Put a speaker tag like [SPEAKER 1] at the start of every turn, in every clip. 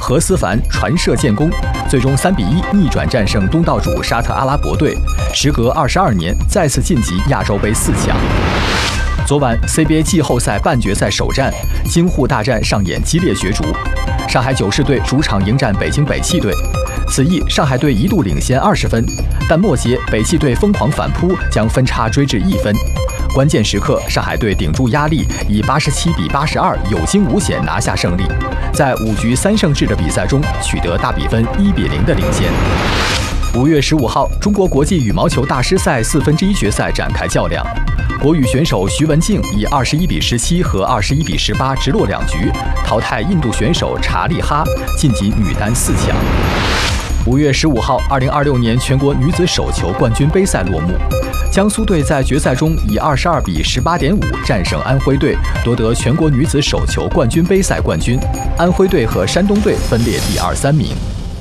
[SPEAKER 1] 何思凡传射建功，最终3-1逆转战胜东道主沙特阿拉伯队，时隔22年再次晋级亚洲杯4强。昨晚 CBA 季后赛半决赛首战，京沪大战上演激烈角逐。上海九世队主场迎战北京北汽队，此役上海队一度领先20分，但末节北汽队疯狂反扑，将分差追至1分。关键时刻，上海队顶住压力，以87-82有惊无险拿下胜利，在5局3胜制的比赛中取得大比分1-0的领先。5月15号，中国国际羽毛球大师赛1/4决赛展开较量。国羽选手徐文静以21-17和21-18直落2局，淘汰印度选手查利哈，晋级女单4强。5月15号，2026年全国女子手球冠军杯赛落幕，江苏队在决赛中以22-18.5战胜安徽队，夺得全国女子手球冠军杯赛冠军。安徽队和山东队分列第2、3名。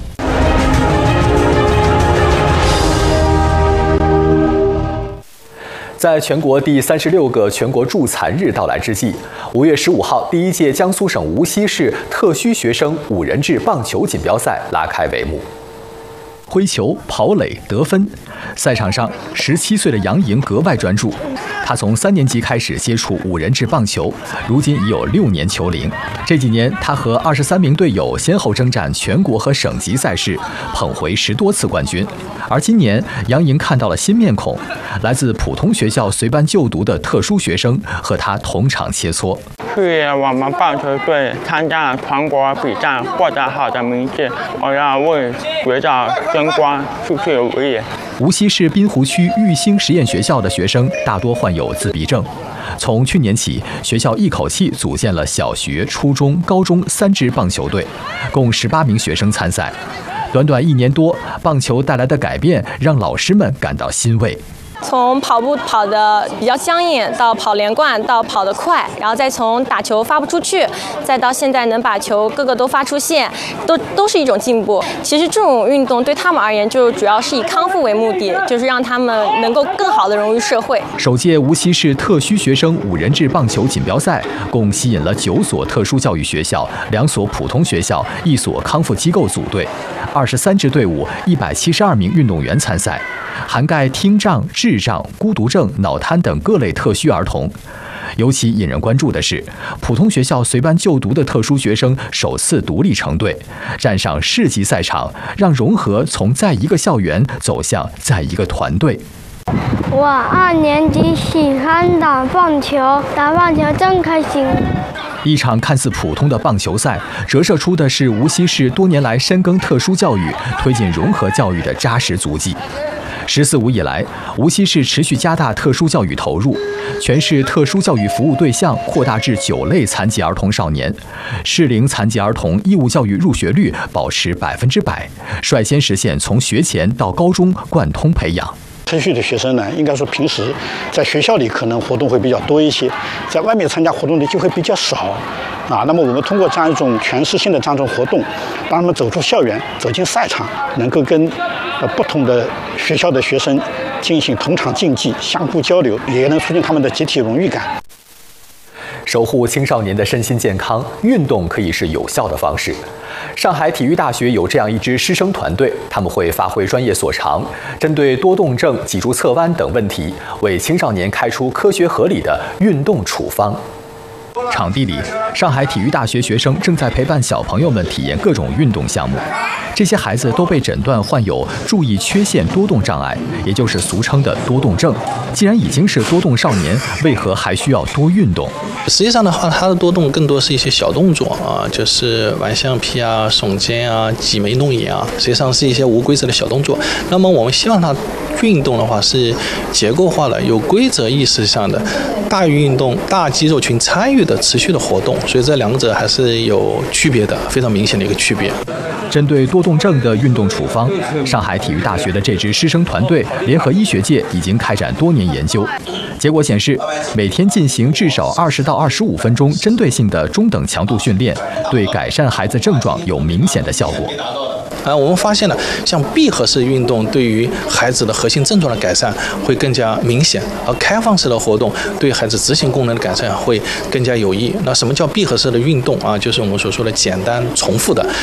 [SPEAKER 1] 在全国第36个全国助残日到来之际，5月15号，第1届江苏省无锡市特需学生5人制棒球锦标赛拉开帷幕。挥球、跑垒、得分，赛场上17岁的杨莹格外专注。他从3年级开始接触5人制棒球，如今已有6年球龄。这几年，他和23名队友先后征战全国和省级赛事，捧回10多次冠军。而今年，杨莹看到了新面孔，来自普通学校随班就读的特殊学生和他同场切磋。
[SPEAKER 2] 去我们棒球队参加全国比赛，获得好的名次，我要为学校争光，出去无益。
[SPEAKER 1] 无锡市滨湖区育兴实验学校的学生大多患有自闭症。从去年起，学校一口气组建了小学、初中、高中3支棒球队，共18名学生参赛。短短1年多，棒球带来的改变让老师们感到欣慰。
[SPEAKER 3] 从跑步跑得比较僵硬，到跑连贯，到跑得快，然后再从打球发不出去，再到现在能把球个个都发出线，都是一种进步。其实这种运动对他们而言，就主要是以康复为目的，就是让他们能够更好地融入社会。
[SPEAKER 1] 首届无锡市特需学生5人制棒球锦标赛，共吸引了9所特殊教育学校、2所普通学校、1所康复机构组队，23支队伍，172名运动员参赛，涵盖听障、智障、孤独症、脑瘫等各类特需儿童。尤其引人关注的是，普通学校随班就读的特殊学生首次独立成队，站上市级赛场，让融合从在一个校园走向在一个团队。
[SPEAKER 4] 我2年级喜欢打棒球，打棒球真开心。
[SPEAKER 1] 一场看似普通的棒球赛，折射出的是无锡市多年来深耕特殊教育、推进融合教育的扎实足迹。14五以来，无锡市持续加大特殊教育投入，全市特殊教育服务对象扩大至9类残疾儿童少年，适龄残疾儿童义务教育入学率保持100%，率先实现从学前到高中贯通培养。
[SPEAKER 5] 特需的学生呢，应该说平时在学校里可能活动会比较多一些，在外面参加活动的机会比较少那么我们通过这样一种全市性的这样一种活动，让他们走出校园，走进赛场，能够跟不同的学校的学生进行同场竞技，相互交流，也能促进他们的集体荣誉感。
[SPEAKER 1] 守护青少年的身心健康，运动可以是有效的方式。上海体育大学有这样一支师生团队，他们会发挥专业所长，针对多动症、脊柱侧弯等问题，为青少年开出科学合理的运动处方。场地里，上海体育大学学生正在陪伴小朋友们体验各种运动项目。这些孩子都被诊断患有注意缺陷多动障碍，也就是俗称的多动症。既然已经是多动少年，为何还需要多运动？
[SPEAKER 6] 实际上的话，它的多动更多是一些小动作啊，就是玩橡皮啊、耸肩啊、挤眉弄眼啊，实际上是一些无规则的小动作。那么我们希望它运动的话是结构化的、有规则意识上的大运动、大肌肉群参与的持续的活动，所以这两者还是有区别的，非常明显的一个区别。
[SPEAKER 1] 针对多动症的运动处方，上海体育大学的这支师生团队联合医学界已经开展多年研究。结果显示，每天进行至少20到25分钟针对性的中等强度训练，对改善孩子症状有明显的效果。
[SPEAKER 6] 我们发现了，像闭合式运动对于孩子的核心症状的改善会更加明显，而开放式的活动对孩子执行功能的改善会更加有益。那什么叫闭合式的运动啊？就是我们所说的简单重复的，